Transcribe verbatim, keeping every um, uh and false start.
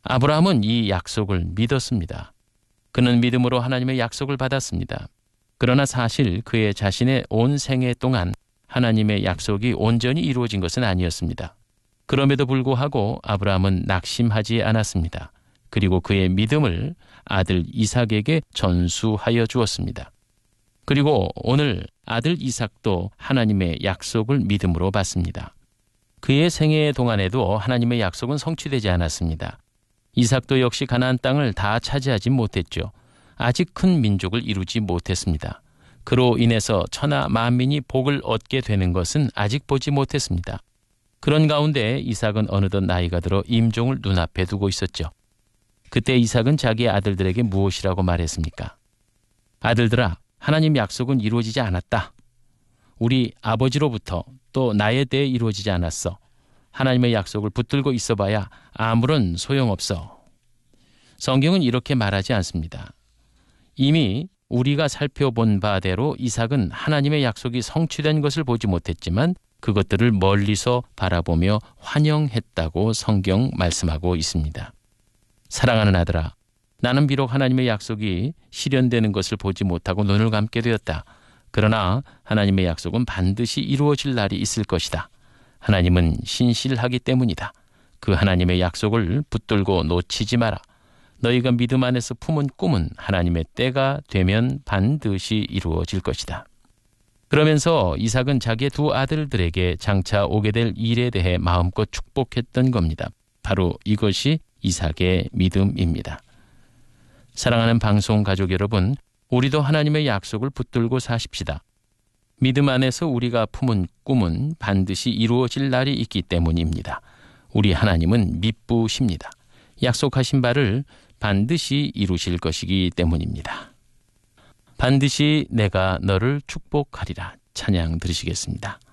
아브라함은 이 약속을 믿었습니다. 그는 믿음으로 하나님의 약속을 받았습니다. 그러나 사실 그의 자신의 온 생애 동안 하나님의 약속이 온전히 이루어진 것은 아니었습니다. 그럼에도 불구하고 아브라함은 낙심하지 않았습니다. 그리고 그의 믿음을 아들 이삭에게 전수하여 주었습니다. 그리고 오늘 아들 이삭도 하나님의 약속을 믿음으로 받습니다. 그의 생애 동안에도 하나님의 약속은 성취되지 않았습니다. 이삭도 역시 가나안 땅을 다 차지하지 못했죠. 아직 큰 민족을 이루지 못했습니다. 그로 인해서 천하 만민이 복을 얻게 되는 것은 아직 보지 못했습니다. 그런 가운데 이삭은 어느덧 나이가 들어 임종을 눈앞에 두고 있었죠. 그때 이삭은 자기의 아들들에게 무엇이라고 말했습니까? 아들들아, 하나님 약속은 이루어지지 않았다. 우리 아버지로부터 또 나에 대해 이루어지지 않았어. 하나님의 약속을 붙들고 있어봐야 아무런 소용없어. 성경은 이렇게 말하지 않습니다. 이미 우리가 살펴본 바대로 이삭은 하나님의 약속이 성취된 것을 보지 못했지만 그것들을 멀리서 바라보며 환영했다고 성경 말씀하고 있습니다. 사랑하는 아들아, 나는 비록 하나님의 약속이 실현되는 것을 보지 못하고 눈을 감게 되었다. 그러나 하나님의 약속은 반드시 이루어질 날이 있을 것이다. 하나님은 신실하기 때문이다. 그 하나님의 약속을 붙들고 놓치지 마라. 너희가 믿음 안에서 품은 꿈은 하나님의 때가 되면 반드시 이루어질 것이다. 그러면서 이삭은 자기의 두 아들들에게 장차 오게 될 일에 대해 마음껏 축복했던 겁니다. 바로 이것이 이삭의 믿음입니다. 사랑하는 방송 가족 여러분, 우리도 하나님의 약속을 붙들고 사십시다. 믿음 안에서 우리가 품은 꿈은 반드시 이루어질 날이 있기 때문입니다. 우리 하나님은 미쁘십니다. 약속하신 바를 반드시 이루실 것이기 때문입니다. 반드시 내가 너를 축복하리라. 찬양 들으시겠습니다.